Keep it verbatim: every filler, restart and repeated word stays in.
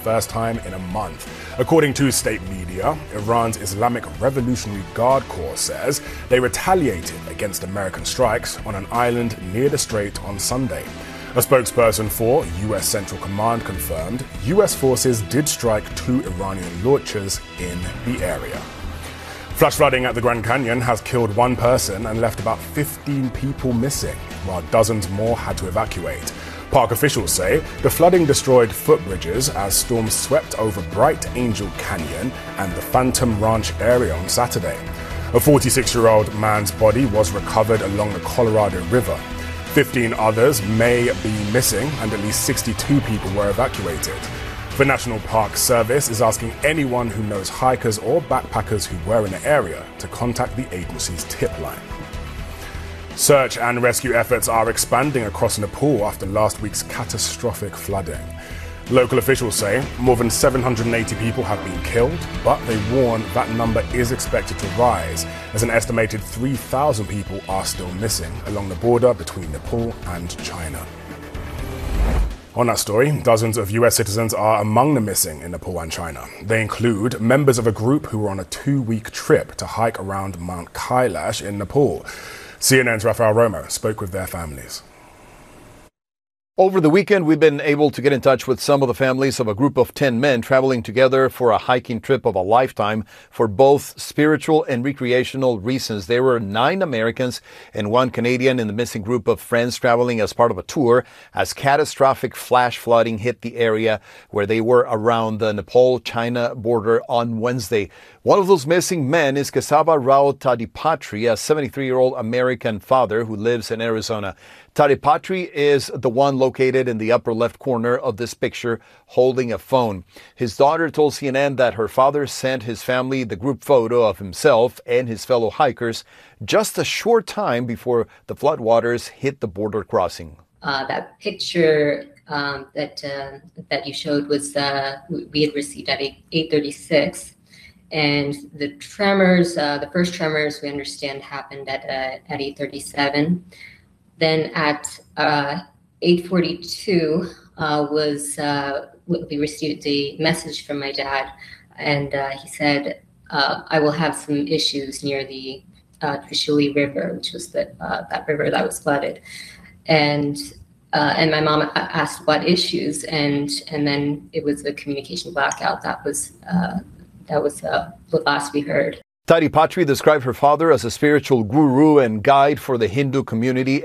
first time in a month. According to state media, Iran's Islamic Revolutionary Guard Corps says they retaliated against American strikes on an island near the strait on Sunday. A spokesperson for U S Central Command confirmed U S forces did strike two Iranian launchers in the area. Flash flooding at the Grand Canyon has killed one person and left about fifteen people missing, while dozens more had to evacuate. Park officials say the flooding destroyed footbridges as storms swept over Bright Angel Canyon and the Phantom Ranch area on Saturday. A forty-six-year-old man's body was recovered along the Colorado River. fifteen others may be missing and at least sixty-two people were evacuated. The National Park Service is asking anyone who knows hikers or backpackers who were in the area to contact the agency's tip line. Search and rescue efforts are expanding across Nepal after last week's catastrophic flooding. Local officials say more than seven hundred eighty people have been killed, but they warn that number is expected to rise as an estimated three thousand people are still missing along the border between Nepal and China. On that story, dozens of U S citizens are among the missing in Nepal and China. They include members of a group who were on a two-week trip to hike around Mount Kailash in Nepal. C N N's Rafael Romo spoke with their families. Over the weekend, we've been able to get in touch with some of the families of a group of ten men traveling together for a hiking trip of a lifetime for both spiritual and recreational reasons. There were nine Americans and one Canadian in the missing group of friends traveling as part of a tour as catastrophic flash flooding hit the area where they were around the Nepal-China border on Wednesday. One of those missing men is Kesava Rao Tadipatri, a seventy-three-year-old American father who lives in Arizona. Tadipatri is the one located in the upper left corner of this picture holding a phone. His daughter told C N N that her father sent his family the group photo of himself and his fellow hikers just a short time before the floodwaters hit the border crossing. Uh, that picture um, that uh, that you showed was uh, we had received at eight thirty-six. And the tremors, uh, the first tremors we understand happened at uh, at eight thirty-seven. Then at uh, eight forty-two uh, was uh, we received a message from my dad, and uh, he said, uh, "I will have some issues near the uh, Trishuli River, which was the uh, that river that was flooded." And uh, and my mom asked what issues, and and then it was a communication blackout. That was uh, that was uh, the last we heard. Tadipatri described her father as a spiritual guru and guide for the Hindu community.